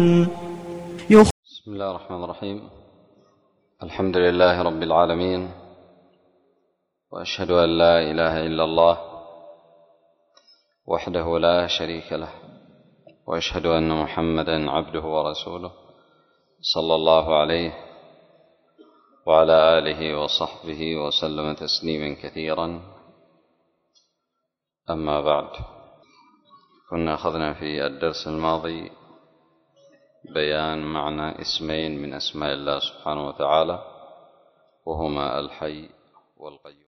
بسم الله الرحمن الرحيم. الحمد لله رب العالمين، وأشهد أن لا إله إلا الله وحده لا شريك له، وأشهد أن محمدا عبده ورسوله صلى الله عليه وعلى آله وصحبه وسلم تسليما كثيرا. أما بعد، كنا أخذنا في الدرس الماضي بيان معنى اسمين من أسماء الله سبحانه وتعالى، وهما الحي والقيوم.